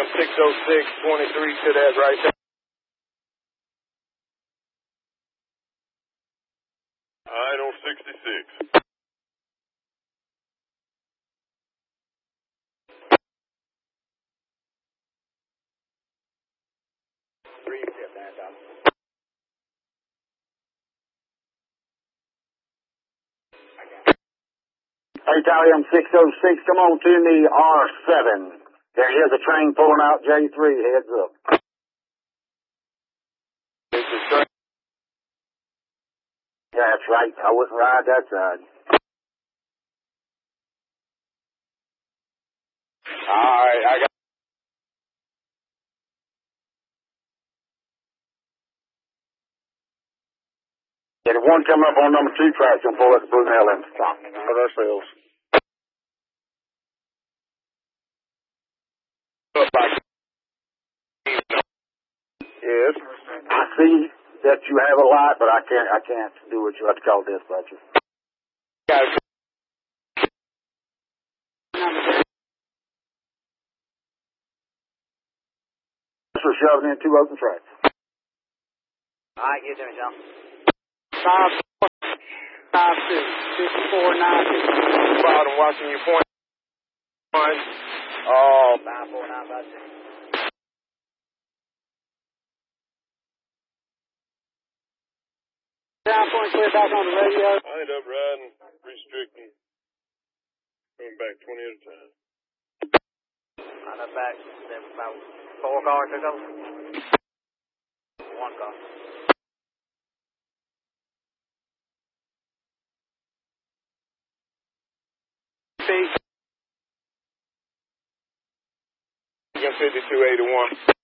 606-23 to that right there. Alright, on 66. Hey, Tally, I'm 606. Come on to me, R7. There is a train pulling out J3. Heads up. It's a train. Yeah, that's right. I wouldn't ride that side. Alright, I got. Yeah, the one coming up on number 2 track can pull at the Brunel end stop. For ourselves. Yes. I see that you have a lot, but I can't do what you have to call dispatcher. Got it. We're shoving in 2 open tracks. Alright, give it to me, John. 5-2, 54-9. Bottom, watching your point. 54956. Down point clear back on the radio. I end up riding, restricting, coming back 20 at a time. On the back, there was about 4 cars took over. 1 car. Feet. 52-81.